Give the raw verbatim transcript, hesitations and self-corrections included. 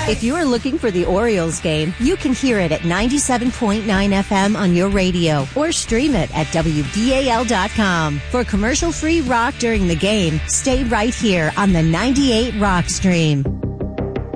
If you are looking for the Orioles game, you can hear it at ninety-seven point nine F M on your radio or stream it at W D A L dot com. For commercial-free rock during the game, stay right here on the ninety-eight Rock Stream.